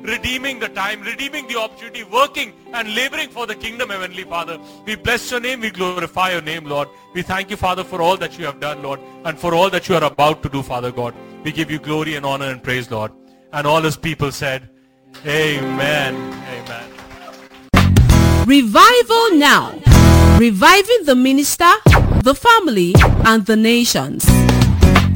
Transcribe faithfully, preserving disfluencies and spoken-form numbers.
redeeming the time, redeeming the opportunity, working and laboring for the kingdom, Heavenly Father. We bless your name, we glorify your name, Lord. We thank you, Father, for all that you have done, Lord, and for all that you are about to do, Father God. We give you glory and honor and praise, Lord. And all his people said, amen. Amen. Revival Now. Reviving the minister, the family, and the nations.